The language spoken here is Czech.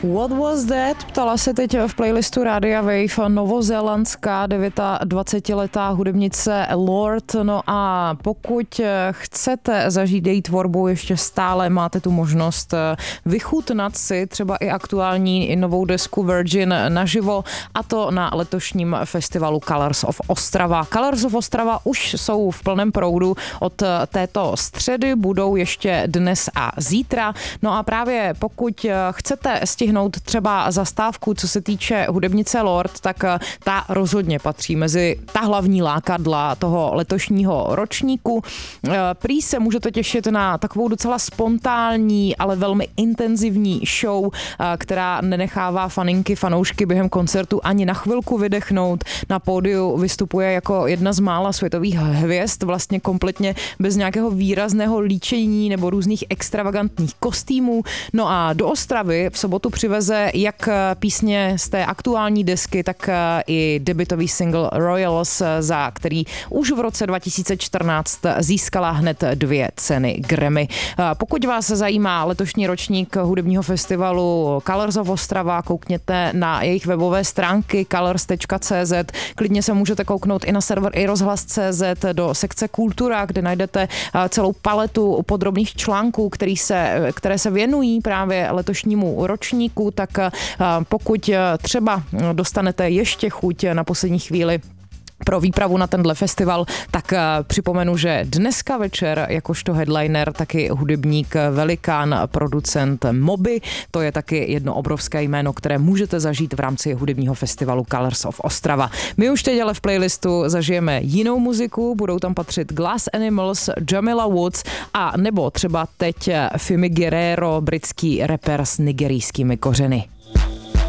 What was that? Ptala se teď v playlistu Rádia Wave novozélandská 29letá hudebnice Lorde. No a pokud chcete zažít její tvorbu, ještě stále máte tu možnost vychutnat si třeba i aktuální i novou desku Virgin naživo, a to na letošním festivalu Colors of Ostrava. Colors of Ostrava už jsou v plném proudu od této středy, budou ještě dnes a zítra. No a právě pokud chcete stihnout třeba zastávku, co se týče hudebnice Lorde, tak ta rozhodně patří mezi ta hlavní lákadla toho letošního ročníku. Prý se můžete těšit na takovou docela spontánní, ale velmi intenzivní show, která nenechává fanoušky během koncertu ani na chvilku vydechnout. Na pódiu vystupuje jako jedna z mála světových hvězd, vlastně kompletně bez nějakého výrazného líčení nebo různých extravagantních kostýmů. No a do Ostravy v sobotu přiveze jak písně z té aktuální desky, tak i debutový single Royals, za který už v roce 2014 získala hned 2 ceny Grammy. Pokud vás zajímá letošní ročník hudebního festivalu Colors of Ostrava, koukněte na jejich webové stránky colors.cz, klidně se můžete kouknout i na server iRozhlas.cz do sekce Kultura, kde najdete celou paletu podrobných článků, které se věnují právě letošnímu ročníku, tak pokud třeba dostanete ještě chuť na poslední chvíli pro výpravu na tenhle festival, tak připomenu, že dneska večer jakožto headliner taky hudebník, velikán, producent Moby. To je taky jedno obrovské jméno, které můžete zažít v rámci hudebního festivalu Colors of Ostrava. My už teď ale v playlistu zažijeme jinou muziku, budou tam patřit Glass Animals, Jamila Woods a nebo třeba teď Fimi Guerrero, britský rapper s nigerijskými kořeny.